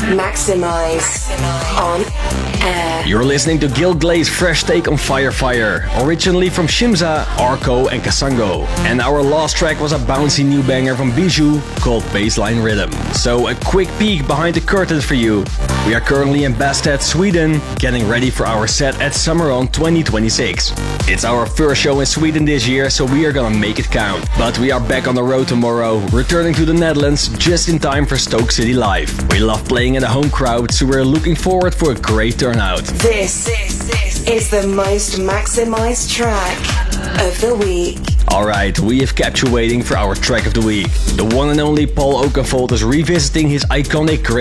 Maximize on air. You're listening to Gil Glay's fresh take on Fire Fire, originally from Shimza, Arco and Kasango. And our last track was a bouncy new banger from Bijou called Baseline Rhythm. So a quick peek behind the curtain for you. We are currently in Bastad, Sweden, getting ready for our set at Summeron 2026. It's our first show in Sweden this year, so we are gonna make it count. But we are back on the road tomorrow, returning to the Netherlands just in time for Stoke City Live. We love playing in a home crowd, so we're looking forward for a great turnout. This is the most maximized track of the week. Alright, we have kept you waiting for our track of the week. The one and only Paul Oakenfold is revisiting his iconic